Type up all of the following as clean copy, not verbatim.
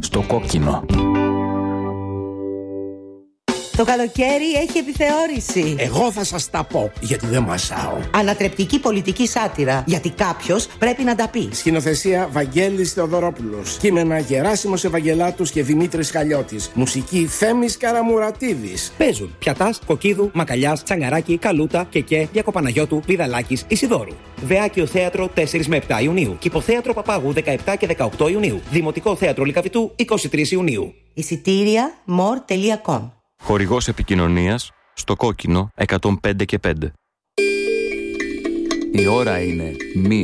Στο κόκκινο. Το καλοκαίρι έχει επιθεώρηση. Εγώ θα σας τα πω, γιατί δεν μασάω. Ανατρεπτική πολιτική σάτυρα, γιατί κάποιος πρέπει να τα πει. Σκηνοθεσία Βαγγέλης Θεοδωρόπουλος. Κείμενα Γεράσιμος Ευαγγελάτους και Δημήτρης Χαλιώτης. Μουσική Θέμης Καραμουρατίδης. Παίζουν Πιατάς, Κοκκίδου, Μακαλιάς, Τσαγκαράκη, Καλούτα, Κεκέ, Διακοπαναγιώτου, Βιδαλάκης, Ισιδώρου. Βεάκιο Θέατρο 4 με 7 Ιουνίου. Κηποθέατρο Παπάγου 17 και 18 Ιουνίου. Δημοτικό Θέατρο Λυκαβητού 23 Ιουνίου. Εισιτήρια more.com. Χορηγός επικοινωνίας στο κόκκινο 105 και 5. Η ώρα είναι 1.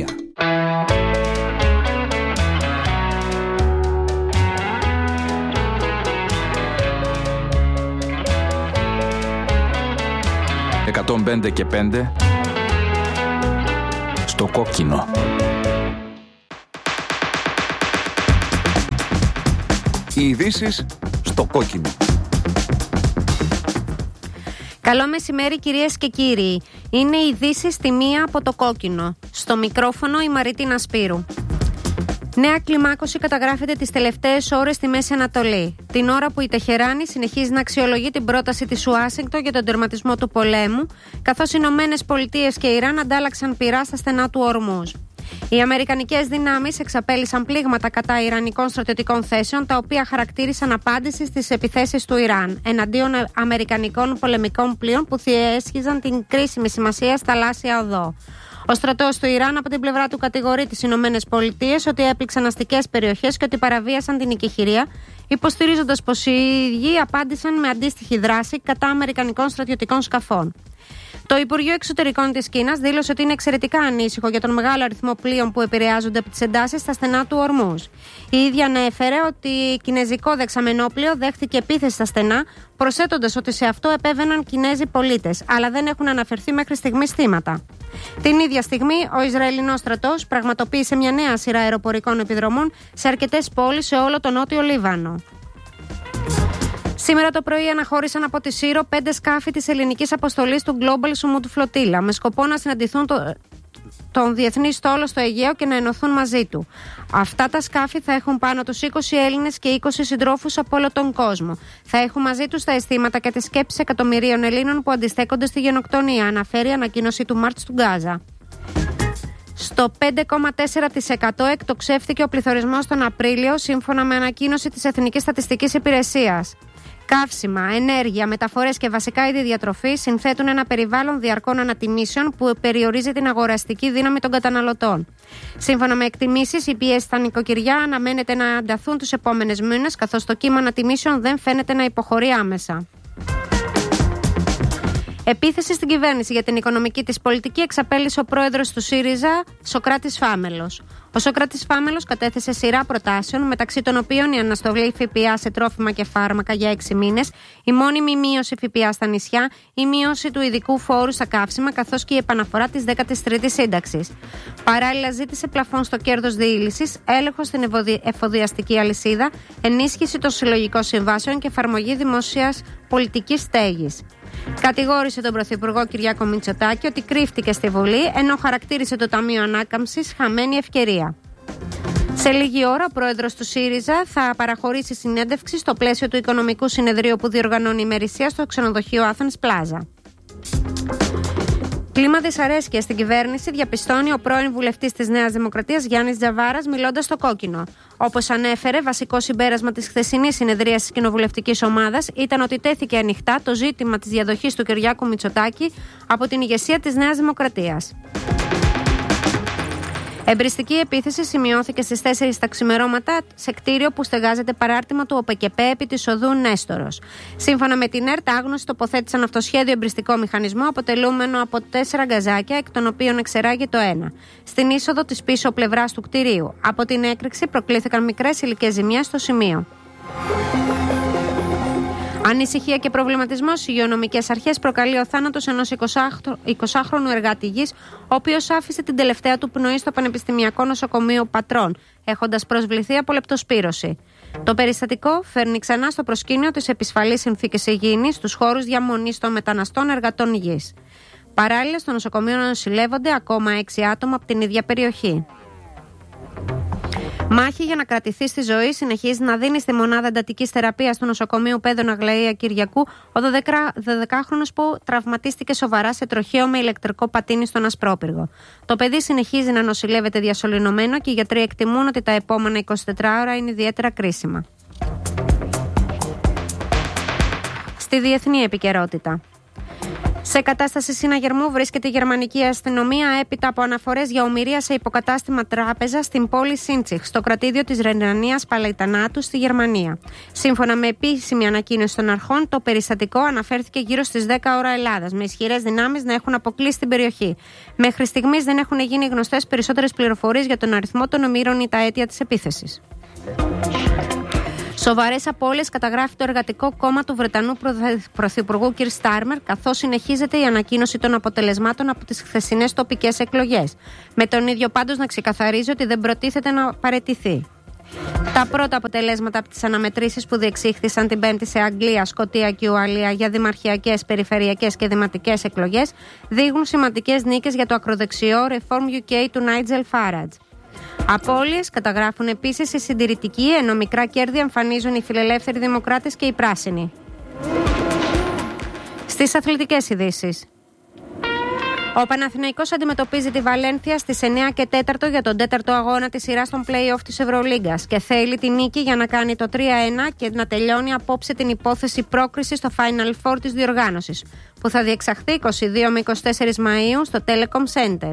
«105 και 5» Στο κόκκινο. Οι ειδήσεις στο κόκκινο. Καλό μεσημέρι κυρίες και κύριοι. Είναι οι ειδήσεις στη 1 από το κόκκινο. Στο μικρόφωνο η Μαρίτινα Σπύρου. Νέα κλιμάκωση καταγράφεται τις τελευταίες ώρες στη Μέση Ανατολή. Την ώρα που η Τεχεράνη συνεχίζει να αξιολογεί την πρόταση της Ουάσιγκτον για τον τερματισμό του πολέμου, καθώς οι Ηνωμένες Πολιτείες και Ιράν αντάλλαξαν πυρά στα στενά του Ορμούζ. Οι αμερικανικές δυνάμεις εξαπέλυσαν πλήγματα κατά ιρανικών στρατιωτικών θέσεων, τα οποία χαρακτήρισαν απάντηση στις επιθέσεις του Ιράν εναντίον αμερικανικών πολεμικών πλοίων που διέσχιζαν την κρίσιμη σημασία στα θαλάσσια οδό. Ο στρατός του Ιράν από την πλευρά του κατηγορεί τις Ηνωμένες Πολιτείες ότι έπληξαν αστικές περιοχές και ότι παραβίασαν την οικεχηρία, υποστηρίζοντας πως οι ίδιοι απάντησαν με αντίστοιχη δράση κατά αμερικανικών στρατιωτικών σκαφών. Το Υπουργείο Εξωτερικών της Κίνας δήλωσε ότι είναι εξαιρετικά ανήσυχο για τον μεγάλο αριθμό πλοίων που επηρεάζονται από τις εντάσεις στα στενά του Ορμούζ. Η ίδια ανέφερε ότι κινέζικο δεξαμενόπλοιο δέχθηκε επίθεση στα στενά, προσθέτοντας ότι σε αυτό επέβαιναν Κινέζοι πολίτες, αλλά δεν έχουν αναφερθεί μέχρι στιγμής θύματα. Την ίδια στιγμή, ο Ισραηλινός στρατός πραγματοποίησε μια νέα σειρά αεροπορικών επιδρομών σε αρκετές πόλεις σε όλο τον νότιο Λίβανο. Σήμερα το πρωί αναχώρησαν από τη Σύρο 5 σκάφη της ελληνικής αποστολής του Global Summit Flotilla με σκοπό να συναντηθούν τον διεθνή στόλο στο Αιγαίο και να ενωθούν μαζί του. Αυτά τα σκάφη θα έχουν πάνω τους 20 Έλληνες και 20 συντρόφους από όλο τον κόσμο. Θα έχουν μαζί τους τα αισθήματα και τις σκέψεις εκατομμυρίων Ελλήνων που αντιστέκονται στη γενοκτονία, αναφέρει η ανακοίνωση του Μάρτς του Γκάζα. Στο 5,4% εκτοξεύτηκε ο πληθωρισμός τον Απρίλιο, σύμφωνα με ανακοίνωση της Εθνικής Στατιστικής Υπηρεσίας. Καύσιμα, ενέργεια, μεταφορές και βασικά είδη διατροφής συνθέτουν ένα περιβάλλον διαρκών ανατιμήσεων που περιορίζει την αγοραστική δύναμη των καταναλωτών. Σύμφωνα με εκτιμήσεις, οι πιέσεις στα νοικοκυριά αναμένεται να ανταθούν τους επόμενες μήνες, καθώς το κύμα ανατιμήσεων δεν φαίνεται να υποχωρεί άμεσα. Επίθεση στην κυβέρνηση για την οικονομική της πολιτική εξαπέλυσε ο πρόεδρος του ΣΥΡΙΖΑ, Σωκράτης Φάμελος. Ο Σωκράτης Φάμελος κατέθεσε σειρά προτάσεων, μεταξύ των οποίων η αναστολή ΦΠΑ σε τρόφιμα και φάρμακα για 6 μήνες, η μόνιμη μείωση ΦΠΑ στα νησιά, η μείωση του ειδικού φόρου στα καύσιμα, καθώς και η επαναφορά της 13ης σύνταξης. Παράλληλα, ζήτησε πλαφόν στο κέρδος διήλυσης, έλεγχο στην εφοδιαστική αλυσίδα, ενίσχυση των συλλογικών συμβάσεων και εφαρμογή δημόσιας πολιτικής στέγης. Κατηγόρησε τον Πρωθυπουργό Κυριάκο Μητσοτάκη ότι κρύφτηκε στη Βουλή, ενώ χαρακτήρισε το Ταμείο Ανάκαμψης χαμένη ευκαιρία. Σε λίγη ώρα, ο πρόεδρος του ΣΥΡΙΖΑ θα παραχωρήσει συνέντευξη στο πλαίσιο του Οικονομικού Συνεδρίου που διοργανώνει ημερησία στο ξενοδοχείο Athens Plaza. Κλίμα δυσαρέσκειας στην κυβέρνηση διαπιστώνει ο πρώην βουλευτής της Νέας Δημοκρατίας Γιάννης Τζαβάρας, μιλώντας στο κόκκινο. Όπως ανέφερε, βασικό συμπέρασμα της χθεσινής συνεδρίας της κοινοβουλευτικής ομάδας ήταν ότι τέθηκε ανοιχτά το ζήτημα της διαδοχής του Κυριάκου Μητσοτάκη από την ηγεσία της Νέας Δημοκρατίας. Εμπριστική επίθεση σημειώθηκε στις 4 τα ξημερώματα σε κτίριο που στεγάζεται παράρτημα του ΟΠΕΚΕΠΕ επί της οδού Νέστορος. Σύμφωνα με την ΕΡΤ, άγνωστοι τοποθέτησαν αυτοσχέδιο εμπριστικό μηχανισμό αποτελούμενο από 4 γκαζάκια, εκ των οποίων εξεράγει το ένα, στην είσοδο της πίσω πλευράς του κτιρίου. Από την έκρηξη προκλήθηκαν μικρές υλικές ζημιές στο σημείο. Ανησυχία και προβληματισμός στις υγειονομικές αρχές προκαλεί ο θάνατος ενός 20χρονου εργάτη γης, ο οποίος άφησε την τελευταία του πνοή στο Πανεπιστημιακό Νοσοκομείο Πατρών, έχοντας προσβληθεί από λεπτοσπύρωση. Το περιστατικό φέρνει ξανά στο προσκήνιο τις επισφαλείς συνθήκες υγιεινής στους χώρους διαμονής των μεταναστών εργατών γης. Παράλληλα, στο νοσοκομείο νοσηλεύονται ακόμα 6 άτομα από την ίδια περιοχή. Μάχη για να κρατηθεί στη ζωή συνεχίζει να δίνει στη μονάδα εντατικής θεραπείας του νοσοκομείου Παίδων Αγλαία Κυριακού ο 12χρονος που τραυματίστηκε σοβαρά σε τροχαίο με ηλεκτρικό πατίνι στον Ασπρόπυργο. Το παιδί συνεχίζει να νοσηλεύεται διασωληνωμένο και οι γιατροί εκτιμούν ότι τα επόμενα 24 ώρα είναι ιδιαίτερα κρίσιμα. Στη διεθνή επικαιρότητα. Σε κατάσταση συναγερμού βρίσκεται η γερμανική αστυνομία έπειτα από αναφορές για ομηρία σε υποκατάστημα τράπεζα στην πόλη Σίντσιχ, στο κρατήδιο της Ρενανίας Παλαϊτανάτου στη Γερμανία. Σύμφωνα με επίσημη ανακοίνωση των αρχών, το περιστατικό αναφέρθηκε γύρω στις 10 ώρα Ελλάδας, με ισχυρές δυνάμεις να έχουν αποκλείσει την περιοχή. Μέχρι στιγμής δεν έχουν γίνει γνωστές περισσότερες πληροφορίες για τον αριθμό των ομήρων ή τα αίτια της επίθεσης. Σοβαρές απώλειες καταγράφει το Εργατικό Κόμμα του Βρετανού Πρωθυπουργού κ. Στάρμερ, καθώς συνεχίζεται η ανακοίνωση των αποτελεσμάτων από τις χθεσινές τοπικές εκλογές. Με τον ίδιο πάντως να ξεκαθαρίζει ότι δεν προτίθεται να παραιτηθεί. Τα πρώτα αποτελέσματα από τις αναμετρήσεις που διεξήχθησαν την Πέμπτη σε Αγγλία, Σκωτία και Ουαλία για δημαρχιακές, περιφερειακές και δημοτικές εκλογές δείχνουν σημαντικές νίκες για το ακροδεξιό Reform UK του Νάιτζελ Φάρατζ. Απώλειες καταγράφουν επίσης οι συντηρητικοί, ενώ μικρά κέρδη εμφανίζουν οι φιλελεύθεροι δημοκράτες και οι πράσινοι. Στις αθλητικές ειδήσεις. Ο Παναθηναϊκός αντιμετωπίζει τη Βαλένθια στις 9 και 4 για τον 4ο αγώνα της σειράς των play-off της Ευρωλίγκας και θέλει τη νίκη για να κάνει το 3-1 και να τελειώνει απόψε την υπόθεση πρόκριση στο Final Four της διοργάνωσης, που θα διεξαχθεί 22 με 24 Μαΐου στο Telecom Center.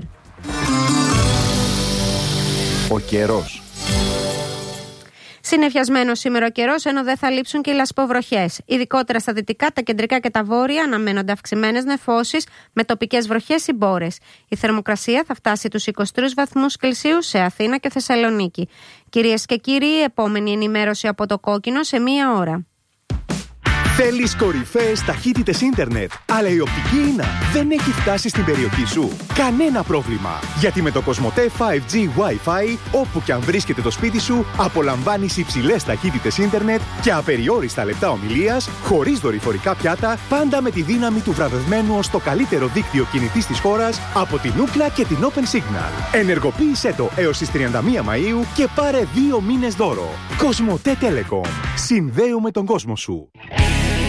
Ο καιρός. Συννεφιασμένος σήμερα ο καιρός, ενώ δεν θα λείψουν και οι λασποβροχές. Ειδικότερα στα δυτικά, τα κεντρικά και τα βόρεια αναμένονται αυξημένες νεφώσεις με τοπικές βροχές ή μπόρες. Η θερμοκρασία θα φτάσει τους 23 βαθμούς Κελσίου σε Αθήνα και Θεσσαλονίκη. Κυρίες και κύριοι, η επόμενη ενημέρωση από το Κόκκινο σε 1 ώρα. Θέλεις κορυφαίες ταχύτητες ίντερνετ, αλλά η οπτική ίνα δεν έχει φτάσει στην περιοχή σου? Κανένα πρόβλημα, γιατί με το Κοσμοτέ 5G Wi-Fi, όπου και αν βρίσκεται το σπίτι σου, απολαμβάνεις υψηλές ταχύτητες ίντερνετ και απεριόριστα λεπτά ομιλίας, χωρίς δορυφορικά πιάτα, πάντα με τη δύναμη του βραβευμένου ως το καλύτερο δίκτυο κινητής της χώρας από την Ookla και την Open Signal. Ενεργοποίησέ το έως τις 31 Μαΐου και πάρε 2 μήνες δώρο. Κοσμοτέ Telecom. Συνδέουμε τον κόσμο σου.